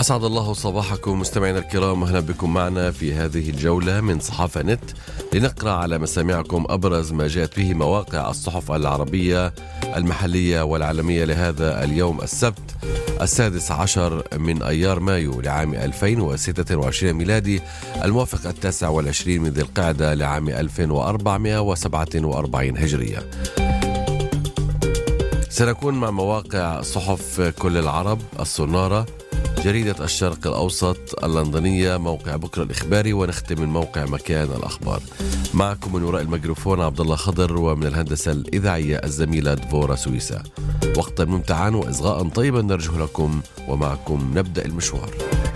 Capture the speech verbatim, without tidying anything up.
أسعد الله صباحكم مستمعينا الكرام، أهلا بكم معنا في هذه الجولة من صحافة نت لنقرأ على مسامعكم أبرز ما جاءت به مواقع الصحف العربية المحلية والعالمية لهذا اليوم السبت السادس عشر من أيار مايو لعام ألفين وستة وعشرين ميلادي، الموافق التاسع والعشرين من ذي القعدة لعام ألف وأربعمائة وسبعة وأربعين هجرية. سنكون مع مواقع صحف كل العرب، الصنارة، جريدة الشرق الأوسط، اللندنية، موقع بكرة الإخباري، ونختم من موقع مكان الأخبار. معكم من وراء الميكروفون عبد الله خضر، ومن الهندسة الإذاعية الزميلة دفورا سويسا. وقتا ممتعا وإصغاء طيبا نرجو لكم، ومعكم نبدأ المشوار.